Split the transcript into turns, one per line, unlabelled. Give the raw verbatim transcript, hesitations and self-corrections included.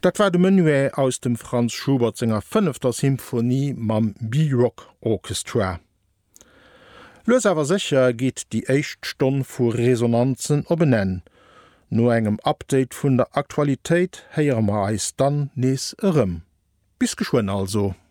Dat war de Menuet aus dem Franz Schubert Sänger fünfter Symphonie mam B-Rock Orchestra. Los awer sicher geht die Echtstunde vu Resonanzen op benennen. No engem Update vun der Aktualität heier ma eis dann nees ërem. Bis geschwoen also.